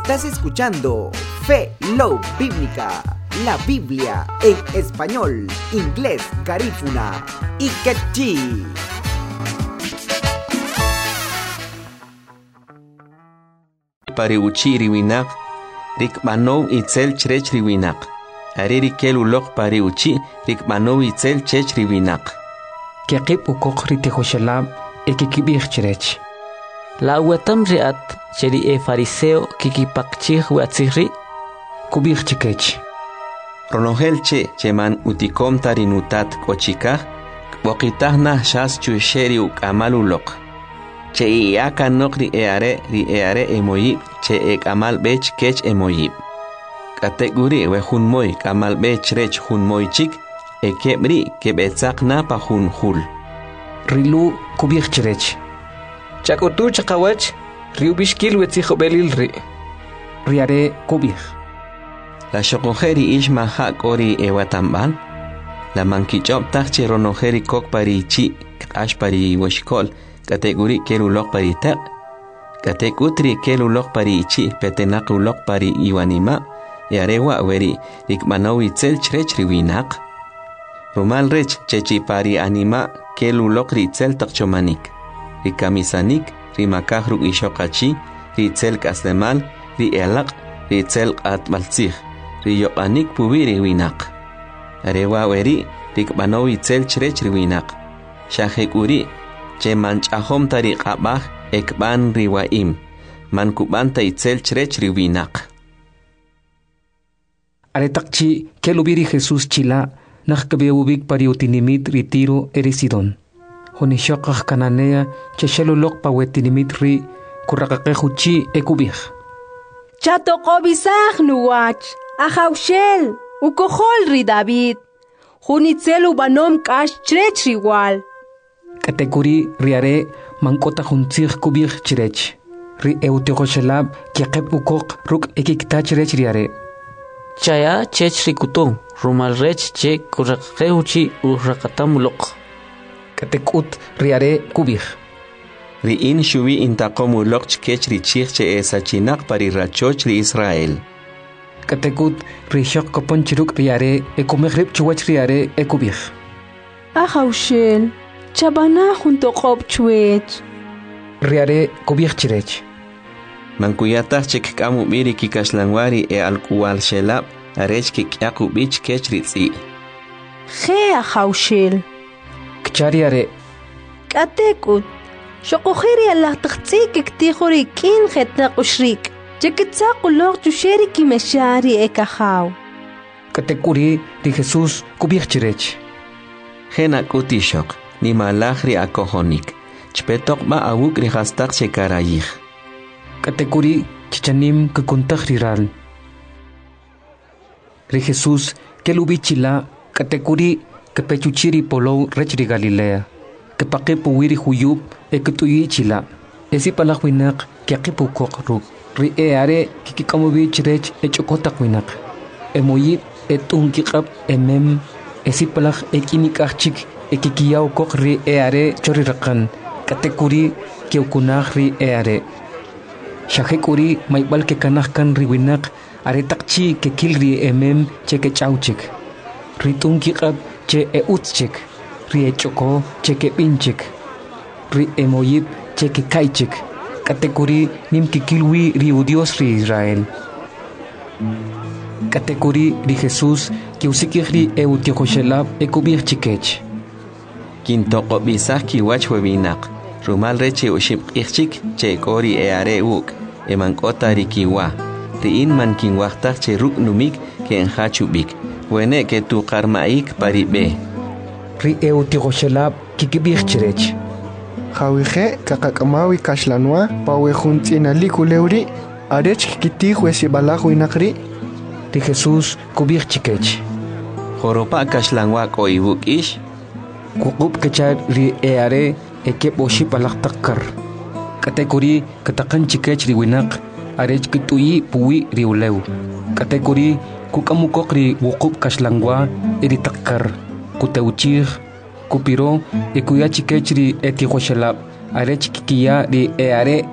Estás escuchando Fe Love Bíblica, la Biblia en español, inglés, garífuna y quechí. Pariuchi riwinak, rikmanov itzel chrech riwinak. Ariri kelulok pariuchi, rikmanov itzel chech riwinak. Kekip ukok ritehoshalab, ekikibich chrech. La wetam riat, cheri e fariseo kikipakchih watzihri, kubich chikech. Ronogel che man utikom tarinutat kochikah, kbokitah nah shas chusheri ukamalulok. Che iaka nok ri eare emoyib, che ekamal bech kech emoyib. Kateguri we hunmoy kamal bech rech hunmoy chik, ekebri kebetzak na pa hunhul. Rilu kubich chrech. Chakutu chakawach, riubishkil wetzijo belil ri. Riare kubich. La shokojeri ishma hak ori ewatamban. La mankichop tachi ronojeri kok pari chi, ash pari washkol. Kategori kelulok pari tak. Kategutri kelulok pari chi, petenakulok pari iwanima. Yarewa weri, rikmanowi tzel chrech riwinak. Rumal rech chechi pari anima, kelulok ritzel takchomanik. Rikamisanik, rimakah ruk ishokachi, ritzel kasdemal, rielak, ritzel atmaltzih. Riyokanik pubi riwinak. Arewa weri, rikmanowi tzel chrech riwinak. Shahekuri, che manchahom tariqabah ekban riwaim. Mankubanta itzel chrech riwinak. Aretakchi, kelubiri Jesús chila, nakkabeubik pariutinimit ritiro erisidon. Honishokah kananea, cheshelulok pawetinimit ri, kurakakahuchi ekubich. Chato kobisah nuwach, ahaushel, ukohol ri David. Hunitzel ubanom kash chrech riwal. Kategori riare mankota huntzih kubich chrech. Ri eutihoshelab kiaqeb ukok ruk ekikta chrech riare. Chaya chech rikuto, rumal rech che kurakeuchi urakatamulok. Katekut riare kubich. Riin shubi intakomulok chkech richich che esachinak pari rachoch ri Israel. Katekut rishok kopon chiruk riare ekomegrib chuwach riare ekubich. Ahaushel, chabana junto kob chuech. Riare kubich chrech. Mankuyatah chek kamu miri kikashlangwari alkuwal shelab, arech kikyaku bich kech ritzi. Ge ahaushel. Kchariare. Katekut. Shokojeri Allah tachtsi kiktihori kin jetna ushrik. Chekitzakulok chusheri kimeshari ekahaw. Katekuri di Jesús kubich chrech. Hena kutishok, ni malahri akohonik. Chpetok ma awuk rihastak chekarayih. Kategori chichanim kukuntah riral. Ri Jesús kelubichila kategori kepechuchiri polo rechri Galilea. Kepakipu wiri huyub ekutuyicila. Esi palahwinak kiakipu kokruk. Ri eare kikikamovich rech echokotakwinak. Emoyib etunkikab emem esi palah ekinikachik ekikiyaw kok ri eare chorirakan. Kategori kiukunah ri eare. Shahekuri maibal ke kanahkan riwinak aretakchi ke kilri emem che ke chauchik. Ritun kikab che eutchik. Ri echoko che ke pinchik. Ri emoyib che ke kaichik. Kategori nim kikilwi ri udios ri Israel. Kategori ri Jesús ki usikihri eutihoshelab ekubir chikech. Kintoko bisah kiwach webinak. Rumal reche ushib ichik che kori eare uk. Emankota rikiwa. Riin man kinwachtak che ruk numik ke enhachubik. Wene ke tu karmaik paribe. Ri eutihoshelab kikibich chrech. Jawije kakakamawi kashlanwa pawe juntinali kuleuri arech kitih wesibalahu inakri. Ri Jesús kubich chikech. Joropa kashlanwa ko ibuk ish. Kukub kechar ri eare ekep oship alaktakar. Kategori katakan chikech riwinak arech kituyi puwi riulew. Kategori kukamukok ri wukub kashlangwa eritakar. Kuteuchir kupiro ekuya chikech ri etihoshelab arech kikiya ri eare